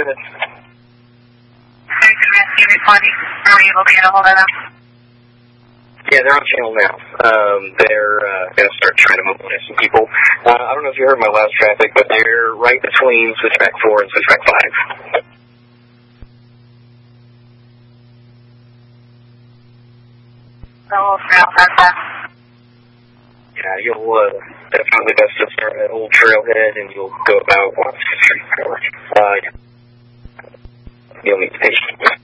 ahead. Rescue responding. Are we able to get a hold of them? Yeah, they're on channel now. They're going to start trying to mobilize some people. I don't know if you heard my last traffic, but they're right between switchback 4 and switchback 5. Oh, that's Yeah, you'll definitely best to start at Old Trailhead, and you'll go about Watts Street. You'll meet the patient.